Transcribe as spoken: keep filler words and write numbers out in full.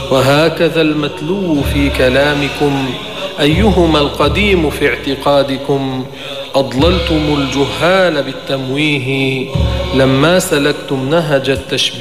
وهكذا المتلو في كلامكم، أيهما القديم في اعتقادكم؟ أضللتم الجهال بالتمويه لما سلكتم نهج التشبيه